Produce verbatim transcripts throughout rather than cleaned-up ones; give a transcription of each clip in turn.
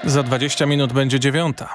Za dwadzieścia minut będzie dziewiąta.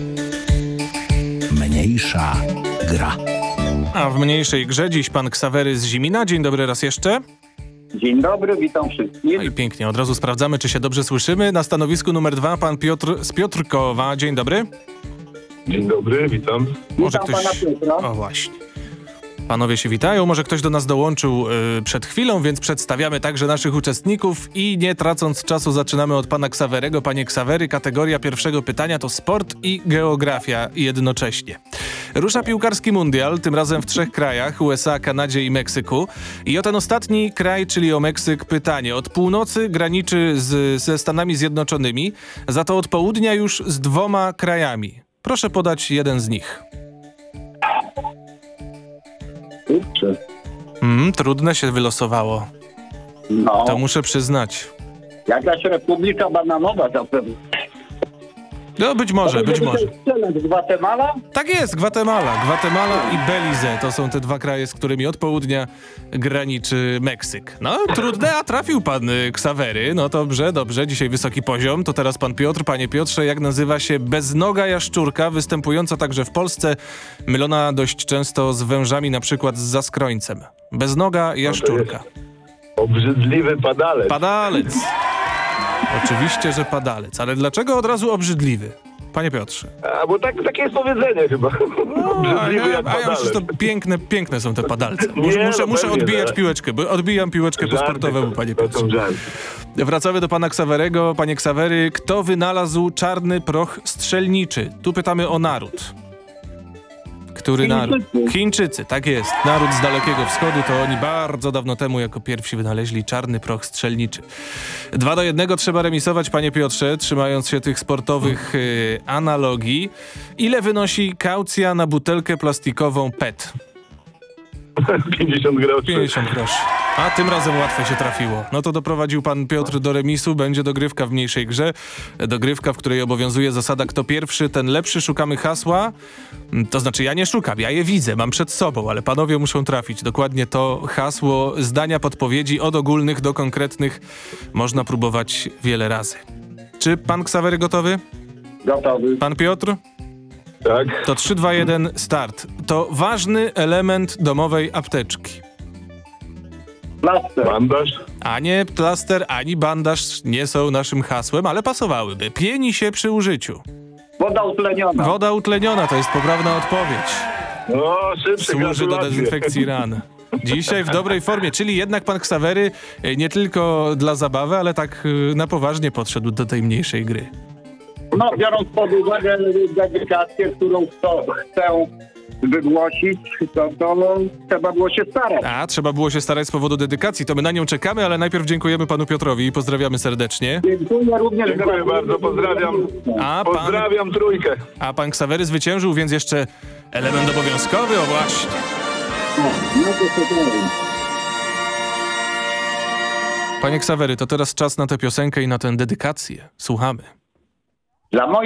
Mniejsza gra. A w mniejszej grze dziś pan Ksawery z Zimina. Dzień dobry raz jeszcze. Dzień dobry, witam wszystkich. No i pięknie, od razu sprawdzamy, czy się dobrze słyszymy. Na stanowisku numer dwa pan Piotr z Piotrkowa. Dzień dobry. Dzień dobry, witam. Może Witam ktoś... pana Piotra. O właśnie. Panowie się witają. Może ktoś do nas dołączył yy, przed chwilą, więc przedstawiamy także naszych uczestników i nie tracąc czasu zaczynamy od pana Ksawerego. Panie Ksawery, kategoria pierwszego pytania to sport i geografia jednocześnie. Rusza piłkarski mundial, tym razem w trzech krajach, U S A, Kanadzie i Meksyku. I o ten ostatni kraj, czyli o Meksyk, pytanie. Od północy graniczy z, ze Stanami Zjednoczonymi, za to od południa już z dwoma krajami. Proszę podać jeden z nich. Kurczę. Mm, trudne się wylosowało. No, To muszę przyznać. jakaś Republika Bananowa zapewne. No być może, być może. Strzelać Gwatemala? Tak jest, Gwatemala. Gwatemala i Belize to są te dwa kraje, z którymi od południa graniczy Meksyk. No, trudne, a trafił pan y, Ksawery. No dobrze, dobrze, dzisiaj wysoki poziom. To teraz pan Piotr. Panie Piotrze, jak nazywa się beznoga jaszczurka, występująca także w Polsce, mylona dość często z wężami, na przykład z zaskrońcem. Beznoga jaszczurka. Obrzydliwy padalec. Padalec. Oczywiście, że padalec. Ale dlaczego od razu obrzydliwy? Panie Piotrze. A, bo tak, takie jest powiedzenie chyba. A Obrzydliwy ja, jak a ja myślę, że padalec. to piękne, piękne są te padalce. Muszę, Nie, muszę, no muszę pewnie, odbijać że. piłeczkę, bo odbijam piłeczkę po Żarty sportowemu, to- panie to Piotrze. są żarty. Wracamy do pana Ksawerego. Panie Ksawery, kto wynalazł czarny proch strzelniczy? Tu pytamy o naród. Który naród? Chińczycy. Chińczycy, tak jest. Naród z Dalekiego Wschodu, to oni bardzo dawno temu jako pierwsi wynaleźli czarny proch strzelniczy. Dwa do jednego trzeba remisować, panie Piotrze, trzymając się tych sportowych y, analogii. Ile wynosi kaucja na butelkę plastikową P E T? pięćdziesiąt groszy. pięćdziesiąt groszy. A tym razem łatwo się trafiło. No to doprowadził pan Piotr do remisu. Będzie dogrywka w mniejszej grze. Dogrywka, w której obowiązuje zasada kto pierwszy, ten lepszy. Szukamy hasła. To znaczy ja nie szukam, ja je widzę, mam przed sobą, ale panowie muszą trafić. Dokładnie to hasło, zdania, podpowiedzi od ogólnych do konkretnych można próbować wiele razy. Czy pan Ksawery gotowy? Gotowy. Pan Piotr? Tak. To trzy, dwa, jeden, start. To ważny element domowej apteczki. Plaster. Bandaż. Ani plaster, ani bandaż nie są naszym hasłem, ale pasowałyby. Pieni się przy użyciu. Woda utleniona. Woda utleniona to jest poprawna odpowiedź. No, szybsze Służy do gratulacje. dezynfekcji ran. Dzisiaj w dobrej formie, czyli jednak pan Ksawery e, nie tylko dla zabawy, ale tak e, na poważnie podszedł do tej mniejszej gry. No, biorąc pod uwagę dedykację, którą chcą, chcę wygłosić, to, to no, trzeba było się starać. A, trzeba było się starać z powodu dedykacji, to my na nią czekamy, ale najpierw dziękujemy panu Piotrowi i pozdrawiamy serdecznie. Dziękuję również. Dziękuję bardzo, pozdrawiam. A pan, Pozdrawiam trójkę. a pan Ksawery zwyciężył, więc jeszcze element obowiązkowy, o właśnie. No to co dalej? Panie Ksawery, to teraz czas na tę piosenkę i na tę dedykację. Słuchamy. Dla moich